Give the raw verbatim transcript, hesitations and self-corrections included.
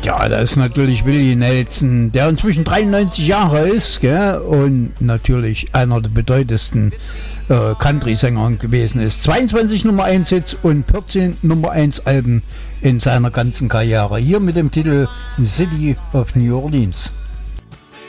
Ja, das ist natürlich Willie Nelson, der inzwischen dreiundneunzig Jahre ist, gell, und natürlich einer der bedeutendsten äh, Country-Sänger gewesen ist. zweiundzwanzig Nummer eins Hits und vierzehn Nummer eins Alben in seiner ganzen Karriere. Hier mit dem Titel City of New Orleans.